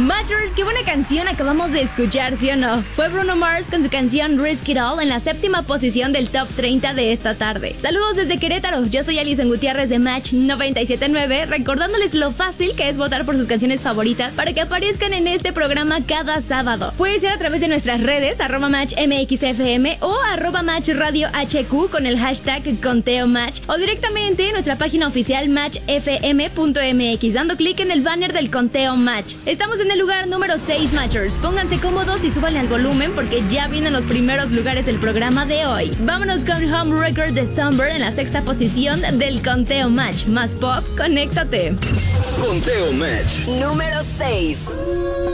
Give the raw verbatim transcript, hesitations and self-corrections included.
Matchers, qué buena canción acabamos de escuchar, ¿sí o no? Fue Bruno Mars con su canción Risk It All en la séptima posición del Top treinta de esta tarde. Saludos desde Querétaro, yo soy Alison Gutiérrez de Match noventa y siete punto nueve, recordándoles lo fácil que es votar por sus canciones favoritas para que aparezcan en este programa cada sábado. Puede ser a través de nuestras redes, arroba Match M X F M o arroba Match Radio H Q con el hashtag Conteo Match, o directamente en nuestra página oficial match f m punto m x, dando clic en el banner del Conteo Match. Estamos en el lugar número seis, Matchers. Pónganse cómodos y súbanle al volumen porque ya vienen los primeros lugares del programa de hoy. Vámonos con Home Record de Somber en la sexta posición del Conteo Match. Más pop, conéctate. Conteo Match número seis.